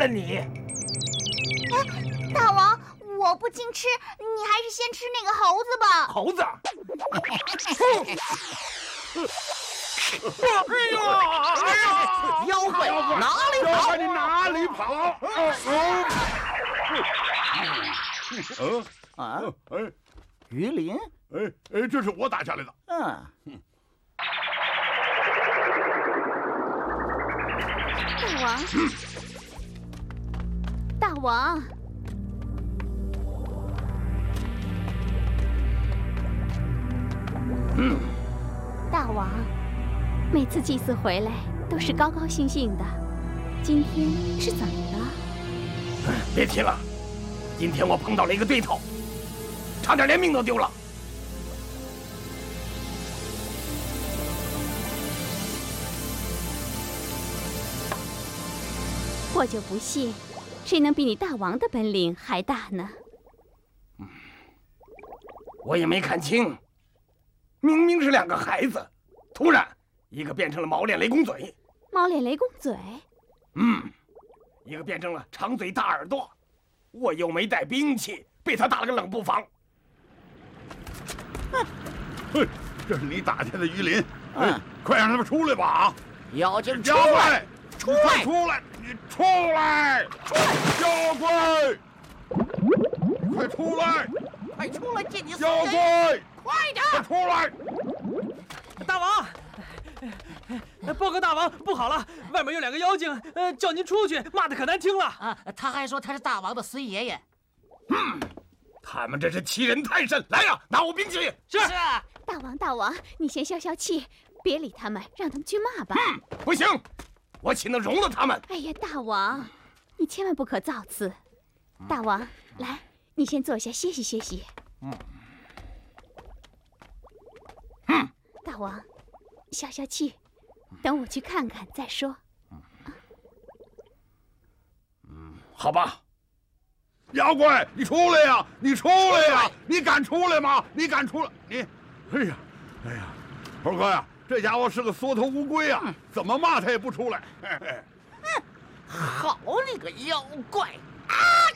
了你。 大王，我不禁吃，你还是先吃那个猴子吧。 猴子！哎呀！ 妖怪哪里跑？ 妖怪你哪里跑？ 鱼鳞？ 这是我打下来的。 大王，大王，大王，每次祭祀回来都是高高兴兴的，今天是怎么了？ 别提了，今天我碰到了一个对头，差点连命都丢了。 我就不信，谁能比你大王的本领还大呢？ 我也没看清，明明是两个孩子，突然一个变成了毛脸雷公嘴， 猫脸雷公嘴， 一个变成了长嘴大耳朵。我又没带兵器，被他打了个冷不防。 这是你打下的鱼鳞，快让他们出来吧！啊， 妖精出妖来！ 怪，出来！你出来！妖怪，快出来！ 快出来，见你死妖人！ 怪， 快点！ 快出来！ 大王，报告大王，不好了，外面有两个妖精，叫您出去，骂的可难听了啊！他还说他是大王的孙爷爷。 他们真是欺人太甚！来呀，拿我兵器！ 是啊， 大王，你先消消气，别理他们，让他们去骂吧。 不行，我岂能容了他们？ 哎呀，大王，你千万不可造次。大王，来，你先坐下歇息歇息。大王，消消气，等我去看看再说。 好吧。 妖怪，你出来呀！你出来呀！你敢出来吗？你敢出来？你，哎呀，猴哥呀，这家伙是个缩头乌龟啊，怎么骂他也不出来。 好你个妖怪！